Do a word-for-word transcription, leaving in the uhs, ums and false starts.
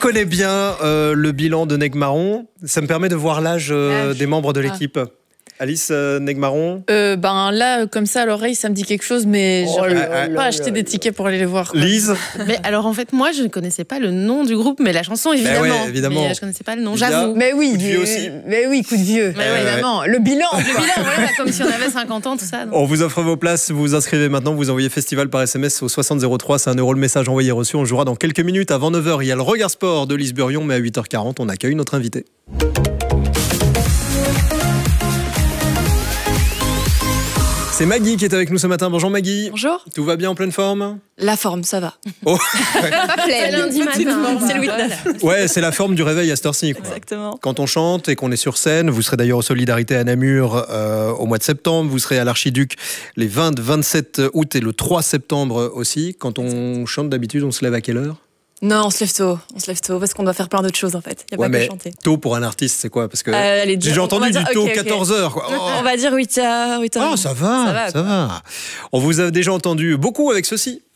connais bien euh, le bilan de Negmaron. Ça me permet de voir l'âge euh, des membres de l'équipe. Ah. Alice euh, Negmaron euh, Ben là, comme ça, à l'oreille, ça me dit quelque chose, mais Oh j'aurais là pas là acheté là des là. tickets pour aller les voir. Quoi. Lise Mais alors en fait, moi, je ne connaissais pas le nom du groupe, mais la chanson évidemment. ouais, évidemment. Mais, euh, je connaissais pas le nom, Lydia. j'avoue. Mais oui, Coup de vieux du- aussi. Mais oui, coup de vieux. Ouais, ouais, évidemment. Le bilan. Le bilan, voilà, comme si on avait cinquante ans, tout ça. donc. On vous offre vos places, vous vous inscrivez maintenant, vous envoyez festival par S M S au soixante zéro trois, c'est un euro le message envoyé reçu. On jouera dans quelques minutes. Avant neuf heures, il y a le Regard Sport de Lise Burion, mais à huit heures quarante, on accueille notre invité. C'est Maggie qui est avec nous ce matin. Bonjour Maggie. Bonjour. Tout va bien, en pleine forme? La forme, ça va. Oh. Pas C'est pleine. lundi matin. C'est le huit neuf. Ouais, c'est la forme du réveil à cette heure-ci, quoi. Exactement. Quand on chante et qu'on est sur scène, vous serez d'ailleurs aux Solidarités à Namur euh, au mois de septembre, vous serez à l'Archiduc les vingt, vingt-sept août et le trois septembre aussi. Quand on chante d'habitude, on se lève à quelle heure? Non, on se lève tôt. On se lève tôt parce qu'on doit faire plein d'autres choses en fait. Il n'y a Ouais, pas que mais chanter. tôt pour un artiste, c'est quoi? Parce que Euh, allez, j'ai on- déjà on entendu va du dire- tôt ok, ok. quatorze heures. Quoi. On va dire huit heures. huit heures. Oh, ça va, ça, Ça va, va. On vous a déjà entendu beaucoup avec ceci.